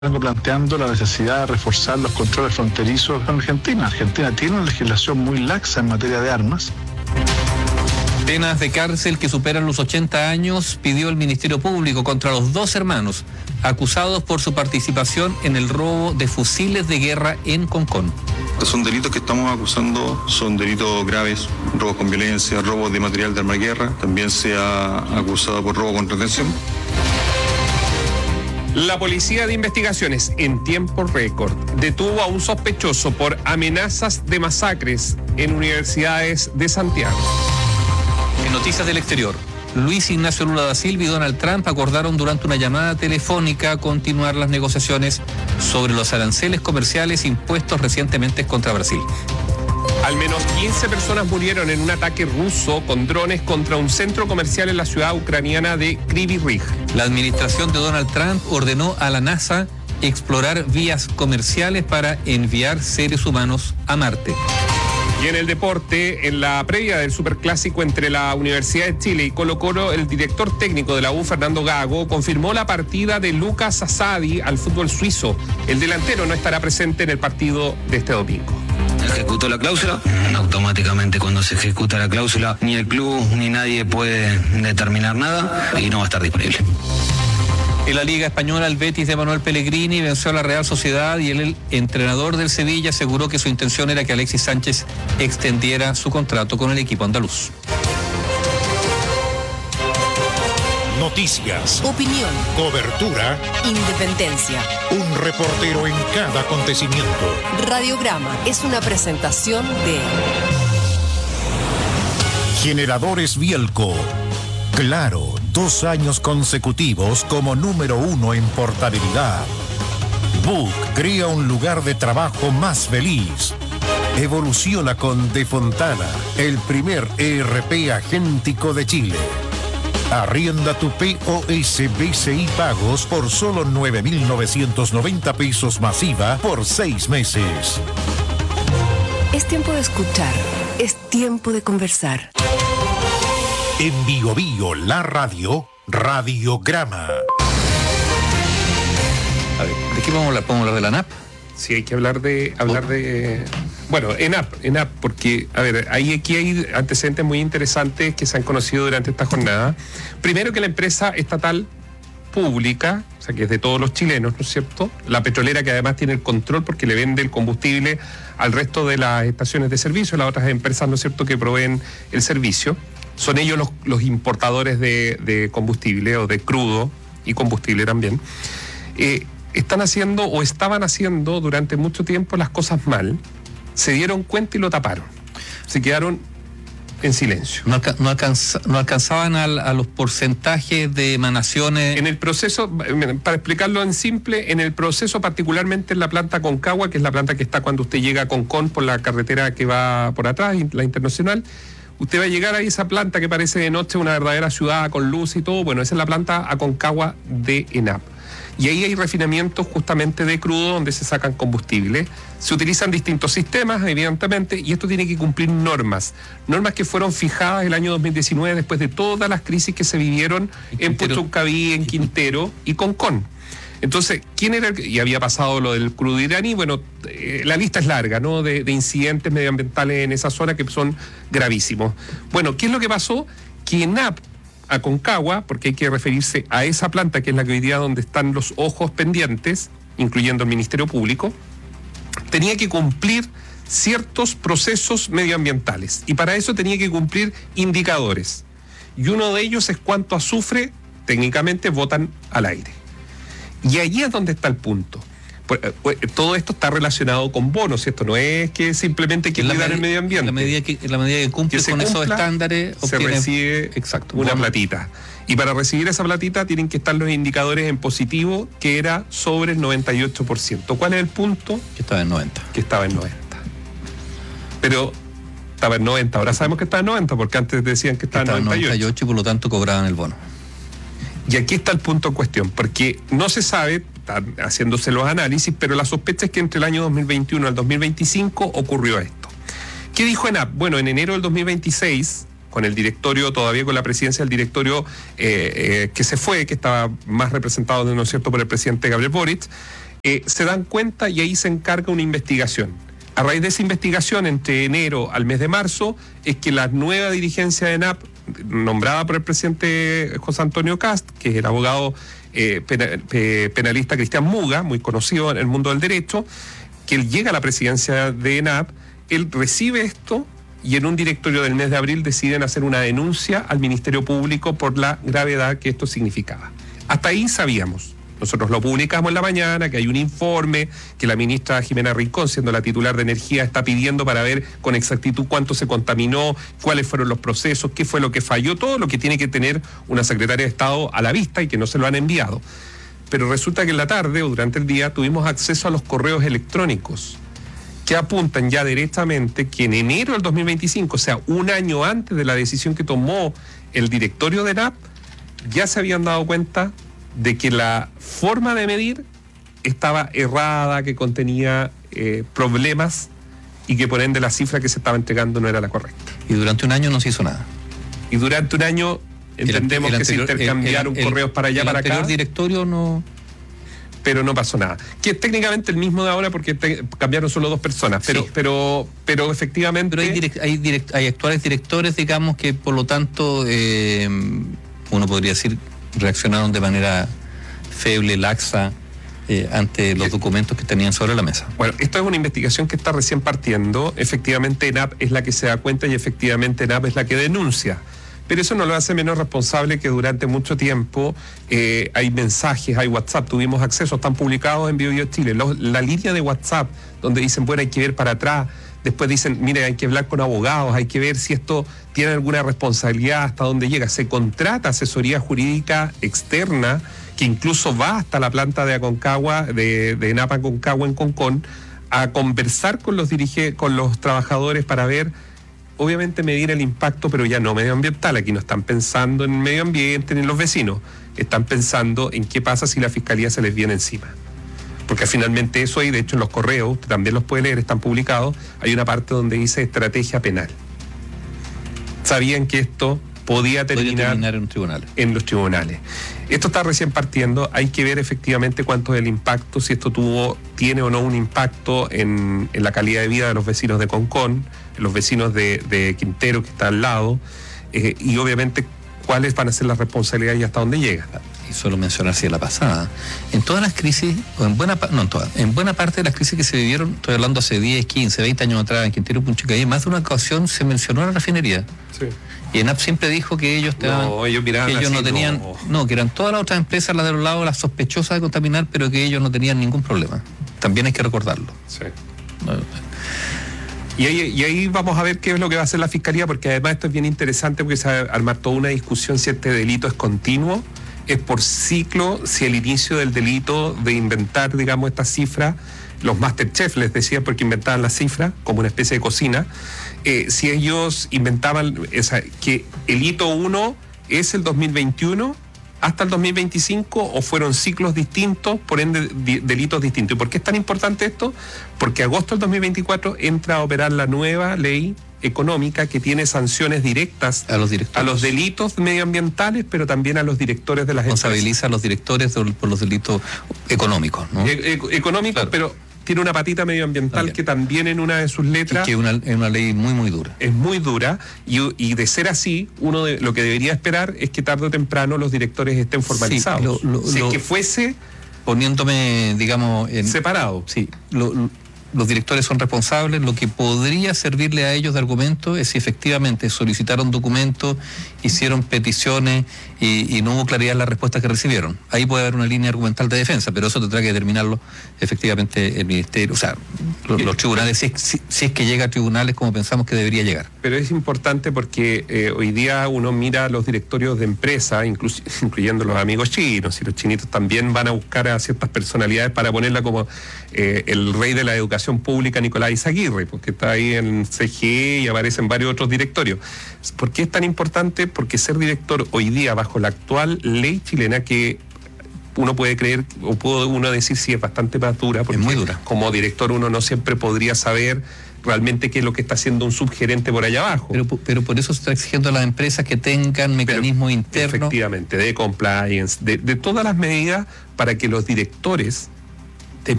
Vengo planteando la necesidad de reforzar los controles fronterizos en Argentina. Argentina tiene una legislación muy laxa en materia de armas. Penas de cárcel que superan los 80 años pidió el Ministerio Público contra los dos hermanos acusados por su participación en el robo de fusiles de guerra en Concón. Son delitos que estamos acusando, son delitos graves, robos con violencia, robos de material de arma de guerra, también se ha acusado por robo con retención. La Policía de Investigaciones, en tiempo récord, detuvo a un sospechoso por amenazas de masacres en universidades de Santiago. En noticias del exterior, Luis Ignacio Lula da Silva y Donald Trump acordaron durante una llamada telefónica continuar las negociaciones sobre los aranceles comerciales impuestos recientemente contra Brasil. Al menos 15 personas murieron en un ataque ruso con drones contra un centro comercial en la ciudad ucraniana de Kryvyi Rih. La administración de Donald Trump ordenó a la NASA explorar vías comerciales para enviar seres humanos a Marte. Y en el deporte, en la previa del superclásico entre la Universidad de Chile y Colo-Colo, el director técnico de la U, Fernando Gago, confirmó la partida de Lucas Asadi al fútbol suizo. El delantero no estará presente en el partido de este domingo. Ejecutó la cláusula, automáticamente cuando se ejecuta la cláusula ni el club ni nadie puede determinar nada y no va a estar disponible. En la Liga Española, el Betis de Manuel Pellegrini venció a la Real Sociedad y el entrenador del Sevilla aseguró que su intención era que Alexis Sánchez extendiera su contrato con el equipo andaluz. Noticias, opinión, cobertura, independencia. Un reportero en cada acontecimiento. Radiograma es una presentación de Generadores Bielco. Claro, 2 años consecutivos como número 1 en portabilidad. Book crea un lugar de trabajo más feliz. Evoluciona con De Fontana, el primer ERP agéntico de Chile. Arrienda tu POS BCI Pagos por solo 9.990 pesos masiva por 6 meses. Es tiempo de escuchar, es tiempo de conversar. En Bio Bio, la radio, Radiograma. A ver, ¿de qué vamos a hablar? ¿Podemos hablar de la NAP? Sí, hay que hablar de bueno, ENAP, porque, a ver, aquí hay antecedentes muy interesantes que se han conocido durante esta jornada. Primero, que la empresa estatal pública, o sea, que es de todos los chilenos, ¿no es cierto? La petrolera, que además tiene el control porque le vende el combustible al resto de las estaciones de servicio, las otras empresas, ¿no es cierto?, que proveen el servicio. Son ellos los importadores de combustible o de crudo y combustible también. Están haciendo o estaban haciendo durante mucho tiempo las cosas mal, se dieron cuenta y lo taparon. Se quedaron en silencio. No alcanzaban a los porcentajes de emanaciones. En el proceso, para explicarlo en simple, en el proceso particularmente en la planta Aconcagua, que es la planta que está cuando usted llega a Concón por la carretera que va por atrás, la internacional, usted va a llegar a esa planta que parece de noche una verdadera ciudad con luz y todo. Bueno, esa es la planta Aconcagua de ENAP. Y ahí hay refinamientos justamente de crudo donde se sacan combustible. Se utilizan distintos sistemas, evidentemente, y esto tiene que cumplir normas que fueron fijadas el año 2019 después de todas las crisis que se vivieron en Puchuncaví, en Quintero y Concón. Entonces, ¿quién era? Y había pasado lo del crudo iraní. Bueno, la lista es larga, ¿no? De incidentes medioambientales en esa zona que son gravísimos. Bueno, ¿qué es lo que pasó? Que ENAP, Aconcagua, porque hay que referirse a esa planta que es la que hoy día donde están los ojos pendientes, incluyendo el Ministerio Público, tenía que cumplir ciertos procesos medioambientales y para eso tenía que cumplir indicadores. Y uno de ellos es cuánto azufre técnicamente botan al aire. Y allí es donde está el punto. Todo esto está relacionado con bonos, esto no es que simplemente que cuidar el medio ambiente. En la medida que cumple con esos estándares, se recibe una platita. Y para recibir esa platita tienen que estar los indicadores en positivo, que era sobre el 98%. ¿Cuál es el punto? Que estaba en 90. Que estaba en 90. Pero estaba en 90. Ahora sabemos que estaba en 90, porque antes decían que estaba en 98 y por lo tanto cobraban el bono. Y aquí está el punto en cuestión, porque no se sabe, están haciéndose los análisis, pero la sospecha es que entre el año 2021 al 2025 ocurrió esto. ¿Qué dijo ENAP? Bueno, en enero del 2026, con el directorio, todavía con la presidencia del directorio que se fue, que estaba más representado, ¿no es cierto?, por el presidente Gabriel Boric, se dan cuenta y ahí se encarga una investigación. A raíz de esa investigación, entre enero al mes de marzo, es que la nueva dirigencia de ENAP, nombrada por el presidente José Antonio Kast, que es el abogado penalista Cristian Muga, muy conocido en el mundo del derecho, que él llega a la presidencia de ENAP, él recibe esto y en un directorio del mes de abril deciden hacer una denuncia al Ministerio Público por la gravedad que esto significaba. Hasta ahí sabíamos. Nosotros lo publicamos en la mañana, que hay un informe que la ministra Jimena Rincón, siendo la titular de Energía, está pidiendo para ver con exactitud cuánto se contaminó, cuáles fueron los procesos, qué fue lo que falló, todo lo que tiene que tener una secretaria de Estado a la vista y que no se lo han enviado. Pero resulta que en la tarde o durante el día tuvimos acceso a los correos electrónicos que apuntan ya directamente que en enero del 2025, o sea, un año antes de la decisión que tomó el directorio de ENAP, ya se habían dado cuenta de que la forma de medir estaba errada, que contenía problemas y que por ende la cifra que se estaba entregando no era la correcta. Y durante un año no se hizo nada. Y durante un año entendemos que se intercambiaron correos para allá, para acá. El directorio no... Pero no pasó nada. Que es técnicamente el mismo de ahora porque cambiaron solo 2 personas, pero, sí. pero efectivamente... Pero hay actuales directores, digamos, que por lo tanto, uno podría decir, reaccionaron de manera feble, laxa, ante los documentos que tenían sobre la mesa. Bueno, esto es una investigación que está recién partiendo. Efectivamente, ENAP es la que se da cuenta y efectivamente ENAP es la que denuncia. Pero eso no lo hace menos responsable que durante mucho tiempo hay mensajes, hay WhatsApp, tuvimos acceso, están publicados en BioBio Chile. La línea de WhatsApp, donde dicen, bueno, hay que ver para atrás. Después dicen, mire, hay que hablar con abogados, hay que ver si esto tiene alguna responsabilidad, hasta dónde llega. Se contrata asesoría jurídica externa, que incluso va hasta la planta de Aconcagua, de ENAP Aconcagua en Concón, a conversar con los trabajadores para ver, obviamente medir el impacto, pero ya no medioambiental. Aquí no están pensando en el medio ambiente ni en los vecinos, están pensando en qué pasa si la fiscalía se les viene encima. Porque finalmente eso hay, de hecho en los correos, usted también los puede leer, están publicados, hay una parte donde dice estrategia penal. Sabían que esto podía terminar en los tribunales. Esto está recién partiendo, hay que ver efectivamente cuánto es el impacto, si esto tiene o no un impacto en la calidad de vida de los vecinos de Concón, los vecinos de Quintero que está al lado, y obviamente cuáles van a ser las responsabilidades y hasta dónde llega. Y solo mencionar si es la pasada. En todas las crisis, o en buena parte de las crisis que se vivieron, estoy hablando hace 10, 15, 20 años atrás, en Quintero y Punchicayé, más de una ocasión se mencionó la refinería. Sí. Y ENAP siempre dijo que ellos que ellos no tenían, que eran todas las otras empresas, las de los lados, las sospechosas de contaminar, pero que ellos no tenían ningún problema. También hay que recordarlo. Sí. Y ahí vamos a ver qué es lo que va a hacer la Fiscalía, porque además esto es bien interesante porque se va a armar toda una discusión si este delito es continuo, es por ciclo, si el inicio del delito de inventar, digamos, esta cifra, los Masterchef les decía porque inventaban la cifra como una especie de cocina, si ellos inventaban que el hito 1 es el 2021 hasta el 2025 o fueron ciclos distintos, por ende delitos distintos. ¿Y por qué es tan importante esto? Porque agosto del 2024 entra a operar la nueva ley económica que tiene sanciones directas a los delitos medioambientales, pero también a los directores de las empresas. Responsabiliza a los directores por los delitos económicos, ¿no? Económicos, claro. Pero tiene una patita medioambiental también, que también en una de sus letras... Y que es una ley muy, muy dura. Es muy dura, y de ser así, lo que debería esperar es que tarde o temprano los directores estén formalizados. Sí, si es que fuese... Poniéndome, digamos... separado. Sí, los directores son responsables. Lo que podría servirle a ellos de argumento es si efectivamente solicitaron documentos, hicieron peticiones y no hubo claridad en la respuesta que recibieron. Ahí puede haber una línea argumental de defensa, pero eso tendrá que determinarlo efectivamente el Ministerio, o sea, los tribunales, si es que llega a tribunales como pensamos que debería llegar. Pero es importante porque hoy día uno mira los directorios de empresa, incluyendo los amigos chinos, y los chinitos también van a buscar a ciertas personalidades para ponerla como el rey de la educación pública, Nicolás Izaguirre, porque está ahí en CGE y aparece en varios otros directorios. ¿Por qué es tan importante? Porque ser director hoy día, bajo la actual ley chilena, que uno puede creer, o puede uno decir si es bastante más dura, porque es muy dura. Como director uno no siempre podría saber realmente qué es lo que está haciendo un subgerente por allá abajo. Pero por eso se está exigiendo a las empresas que tengan mecanismos internos. Efectivamente, de compliance, de todas las medidas para que los directores